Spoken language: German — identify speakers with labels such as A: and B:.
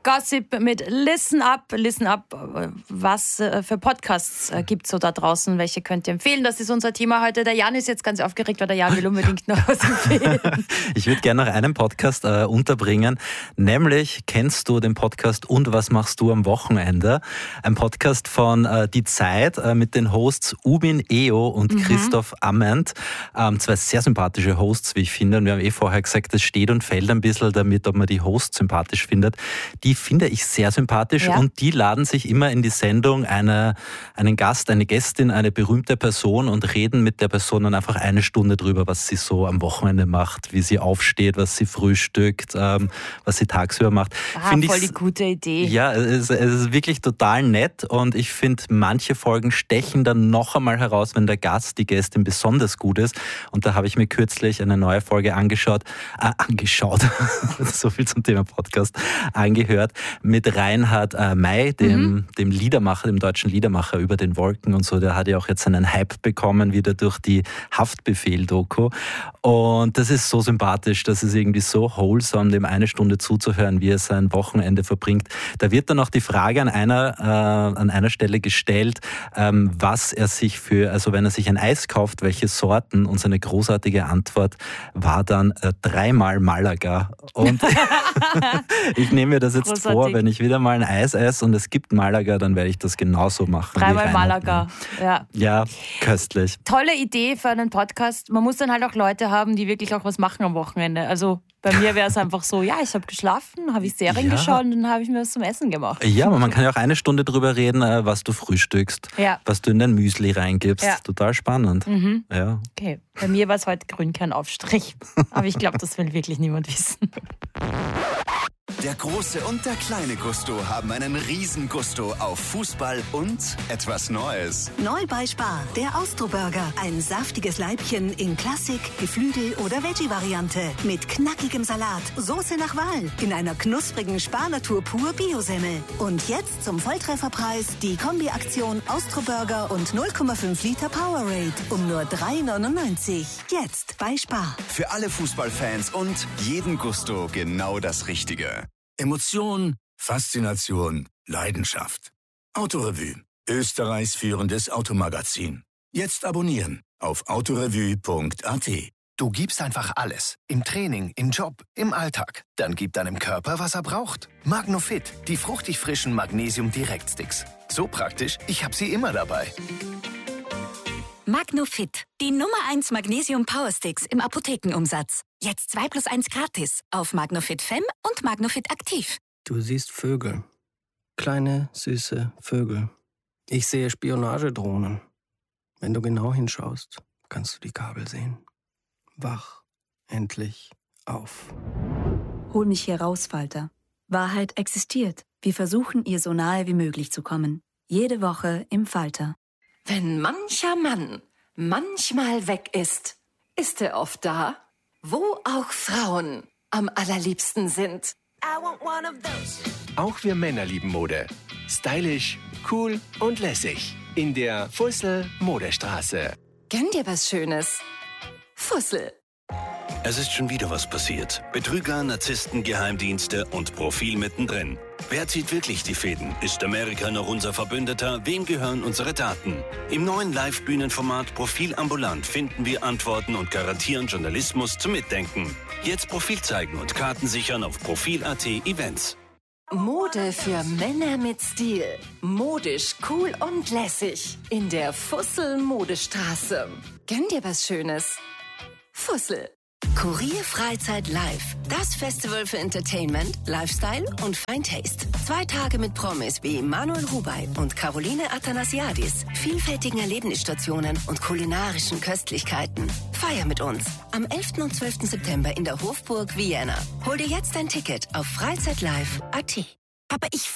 A: Gossip mit Listen Up. Listen Up, was für Podcasts gibt es so da draußen? Welche könnt ihr empfehlen? Das ist unser Thema heute. Der Jan ist jetzt ganz aufgeregt, weil der Jan will unbedingt noch was empfehlen.
B: Ich würde gerne noch einen Podcast unterbringen. Nämlich, kennst du den Podcast Und was machst du am Wochenende? Ein Podcast von Die Zeit mit den Hosts Ubin Eo und Christoph Amend. Zwei sehr sympathische Hosts, wie ich finde. Und wir haben vorher gesagt, das steht und fällt ein bisschen damit, ob man die Hosts sympathisch findet. Die finde ich sehr sympathisch und die laden sich immer in die Sendung einen Gast, eine Gästin, eine berühmte Person und reden mit der Person dann einfach eine Stunde drüber, was sie so am Wochenende macht, wie sie aufsteht, was sie frühstückt, was sie tagsüber macht.
A: Voll die gute Idee.
B: Ja, es ist wirklich total nett und ich finde, manche Folgen stechen dann noch einmal heraus, wenn der Gast, die Gästin besonders gut ist. Und da habe ich mir kürzlich eine neue Folge angeschaut, so viel zum Thema Podcast, angehört, mit Reinhard May, dem Liedermacher, dem deutschen Liedermacher über den Wolken und so. Der hat ja auch jetzt einen Hype bekommen, wieder durch die Haftbefehl-Doku. Und das ist so sympathisch, das ist irgendwie so wholesome, dem eine Stunde zuzuhören, wie er sein Wochenende verbringt. Da wird dann auch die Frage an einer Stelle gestellt, was er sich wenn er sich ein Eis kauft, welche Sorten, und seine großartige Antwort war dann 3-mal Malaga. Und ich nehme mir das jetzt vor, wenn ich wieder mal ein Eis esse und es gibt Malaga, dann werde ich das genauso machen.
A: 3-mal Malaga,
B: Ja, köstlich.
A: Tolle Idee für einen Podcast. Man muss dann halt auch Leute haben, die wirklich auch was machen am Wochenende. Also bei mir wäre es einfach so, ich habe geschlafen, habe ich Serien geschaut und dann habe ich mir was zum Essen gemacht.
B: Ja, aber man kann ja auch eine Stunde drüber reden, was du frühstückst, was du in dein Müsli reingibst. Ja. Total spannend. Ja.
A: Okay, bei mir war es heute Grünkernaufstrich. Aber ich glaube, das will wirklich niemand wissen.
C: Der große und der kleine Gusto haben einen riesen Gusto auf Fußball und etwas Neues.
D: Neu bei Spar, der Austro-Burger. Ein saftiges Leibchen in Klassik, Geflügel oder Veggie-Variante. Mit knackigem Salat, Soße nach Wahl. In einer knusprigen Spar-Natur pur Biosemmel. Und jetzt zum Volltrefferpreis die Kombi-Aktion Austro-Burger und 0,5 Liter Powerade. Um nur 3,99. Jetzt bei Spar.
C: Für alle Fußballfans und jeden Gusto genau das Richtige.
E: Emotion, Faszination, Leidenschaft. Autorevue, Österreichs führendes Automagazin. Jetzt abonnieren auf autorevue.at.
F: Du gibst einfach alles. Im Training, im Job, im Alltag. Dann gib deinem Körper, was er braucht. Magnofit, die fruchtig frischen Magnesium-Direktsticks. So praktisch, ich habe sie immer dabei.
D: Magnofit, die Nummer 1 Magnesium Powersticks im Apothekenumsatz. Jetzt 2+1 gratis auf Magnofit Fem und Magnofit Aktiv.
G: Du siehst Vögel. Kleine, süße Vögel. Ich sehe Spionagedrohnen. Wenn du genau hinschaust, kannst du die Kabel sehen. Wach endlich auf.
H: Hol mich hier raus, Falter. Wahrheit existiert. Wir versuchen, ihr so nahe wie möglich zu kommen. Jede Woche im Falter.
I: Wenn mancher Mann manchmal weg ist, ist er oft da, wo auch Frauen am allerliebsten sind.
F: Auch wir Männer lieben Mode. Stylisch, cool und lässig. In der Fussel Modestraße.
I: Gönn dir was Schönes. Fussel.
J: Es ist schon wieder was passiert. Betrüger, Narzissten, Geheimdienste und Profil mittendrin. Wer zieht wirklich die Fäden? Ist Amerika noch unser Verbündeter? Wem gehören unsere Daten? Im neuen Live-Bühnenformat Profil ambulant finden wir Antworten und garantieren Journalismus zum Mitdenken. Jetzt Profil zeigen und Karten sichern auf Profil.at Events.
I: Mode für Männer mit Stil. Modisch, cool und lässig. In der Fussel Modestraße. Gönn dir was Schönes. Fussel.
D: Kurier Freizeit Live. Das Festival für Entertainment, Lifestyle und Fine Taste. 2 Tage mit Promis wie Manuel Rubey und Caroline Athanasiadis, vielfältigen Erlebnisstationen und kulinarischen Köstlichkeiten. Feier mit uns am 11. und 12. September in der Hofburg Vienna. Hol dir jetzt ein Ticket auf freizeitlive.at. Aber ich